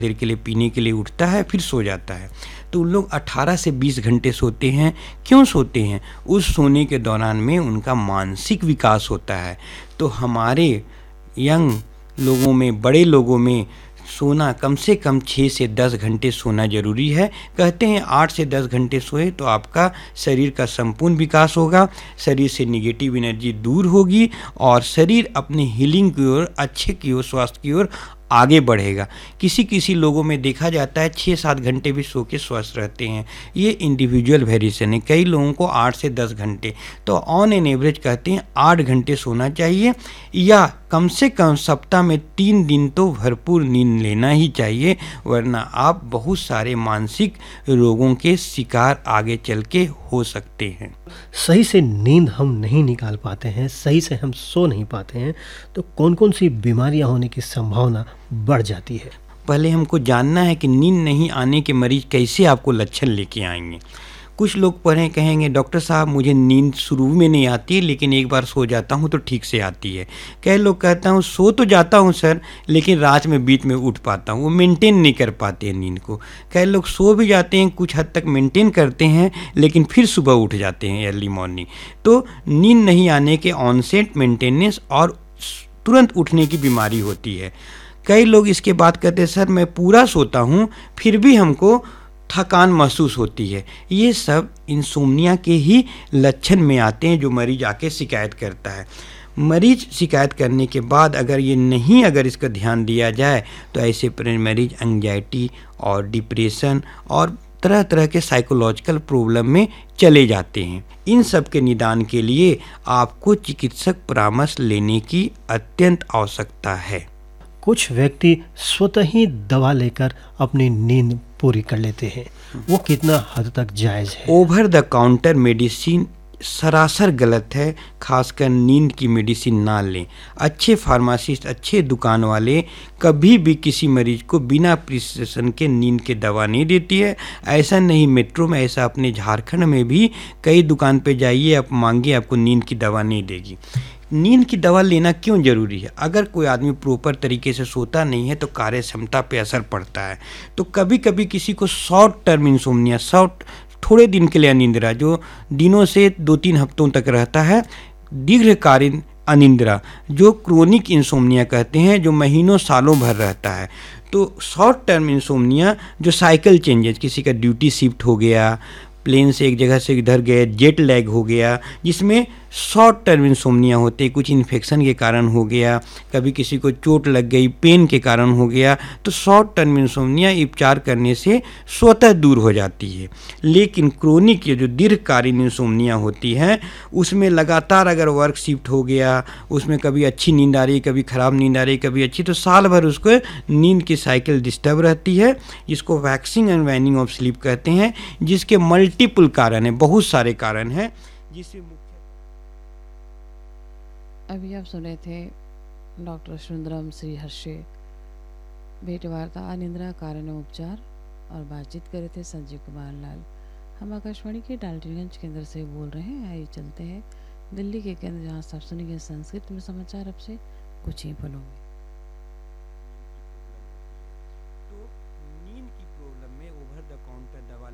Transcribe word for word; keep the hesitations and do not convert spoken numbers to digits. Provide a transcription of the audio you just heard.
देर के लिए पीने के लिए उठता है, फिर सो जाता है। तो उन लोग अठारह से बीस घंटे सोते हैं। क्यों सोते हैं? उस सोने के दौरान में उनका मानसिक विकास होता है। तो हमारे यंग लोगों में, बड़े लोगों में सोना कम से कम छः से दस घंटे सोना ज़रूरी है। कहते हैं आठ से दस घंटे सोए तो आपका शरीर का संपूर्ण विकास होगा, शरीर से निगेटिव एनर्जी दूर होगी और शरीर अपने हीलिंग की ओर, अच्छे की ओर, स्वास्थ्य की ओर आगे बढ़ेगा। किसी किसी लोगों में देखा जाता है छः सात घंटे भी सो के स्वस्थ रहते हैं। ये इंडिविजुअल वेरिएशन है। कई लोगों को आठ से दस घंटे, तो ऑन एन एवरेज कहते हैं आठ घंटे सोना चाहिए, या कम से कम सप्ताह में तीन दिन तो भरपूर नींद लेना ही चाहिए, वरना आप बहुत सारे मानसिक रोगों के शिकार आगे चल के हो सकते हैं। सही से नींद हम नहीं निकाल पाते हैं, सही से हम सो नहीं पाते हैं, तो कौन कौन सी बीमारियां होने की संभावना बढ़ जाती है? पहले हमको जानना है कि नींद नहीं आने के मरीज कैसे आपको लक्षण लेके आएंगे। कुछ लोग पढ़े कहेंगे डॉक्टर साहब मुझे नींद शुरू में नहीं आती है, लेकिन एक बार सो जाता हूँ तो ठीक से आती है। कई लोग कहता हूँ सो तो जाता हूँ सर, लेकिन रात में बीच में उठ पाता हूँ। वो मेंटेन नहीं कर पाते हैं नींद को। कई लोग सो भी जाते हैं, कुछ हद तक मेंटेन करते हैं, लेकिन फिर सुबह उठ जाते हैं अर्ली मॉर्निंग। तो नींद नहीं आने के ऑनसेट, मेंटेनेंस और तुरंत उठने की बीमारी होती है। कई लोग इसके बाद कहते हैं सर मैं पूरा सोता हूँ फिर भी हमको थकान महसूस होती है। ये सब इंसोम्निया के ही लक्षण में आते हैं जो मरीज आके शिकायत करता है। मरीज शिकायत करने के बाद अगर ये नहीं अगर इसका ध्यान दिया जाए तो ऐसे मरीज एंग्जाइटी और डिप्रेशन और तरह तरह के साइकोलॉजिकल प्रॉब्लम में चले जाते हैं। इन सब के निदान के लिए आपको चिकित्सक परामर्श लेने की अत्यंत आवश्यकता है। कुछ व्यक्ति स्वतः ही दवा लेकर अपनी नींद पूरी कर लेते हैं, वो कितना हद तक जायज़ है? ओवर द काउंटर मेडिसिन सरासर गलत है। खासकर नींद की मेडिसिन ना लें। अच्छे फार्मासिस्ट, अच्छे दुकान वाले कभी भी किसी मरीज को बिना प्रिस्क्रिप्शन के नींद के दवा नहीं देती है। ऐसा नहीं मेट्रो में, ऐसा अपने झारखंड में भी कई दुकान पे जाइए, आप मांगिए, आपको नींद की दवा नहीं देगी। नींद की दवा लेना क्यों ज़रूरी है? अगर कोई आदमी प्रॉपर तरीके से सोता नहीं है तो कार्य क्षमता पे असर पड़ता है। तो कभी कभी किसी को शॉर्ट टर्म इंसोम्निया, शॉर्ट थोड़े दिन के लिए अनिंद्रा जो दिनों से दो तीन हफ्तों तक रहता है, दीर्घकालीन अनिंद्रा जो क्रोनिक इंसोम्निया कहते हैं, जो महीनों सालों भर रहता है। तो शॉर्ट टर्म इंसोम्निया जो साइकिल चेंजेस, किसी का ड्यूटी शिफ्ट हो गया, प्लेन से एक जगह से इधर गए, जेट लैग हो गया, जिसमें शॉर्ट टर्म इंसोम्निया होते, कुछ इन्फेक्शन के कारण हो गया, कभी किसी को चोट लग गई, पेन के कारण हो गया, तो शॉर्ट टर्म इंसोम्निया उपचार करने से स्वतः दूर हो जाती है। लेकिन क्रोनिक ये जो दीर्घकालीन इंसोम्निया होती है, उसमें लगातार अगर वर्क शिफ्ट हो गया, उसमें कभी अच्छी नींद आ रही, कभी ख़राब नींद आ रही, कभी अच्छी, तो साल भर उसको नींद की साइकिल डिस्टर्ब रहती है, जिसको waxing and waning of sleep कहते हैं, जिसके मल्टीपल कारण हैं, बहुत सारे कारण हैं, जिससे अभी आप सुने थे डॉक्टर सुंदरम श्री हर्षे भेंटवार्ता अनिंद्रा कारण उपचार, और बातचीत कर रहे थे संजीव कुमार लाल। हम आकाशवाणी के डाल्टनगंज केंद्र से बोल रहे हैं। आइए चलते हैं दिल्ली के केंद्र, जहां सब सुनेंगे संस्कृत में समाचार अब से कुछ ही पलों में।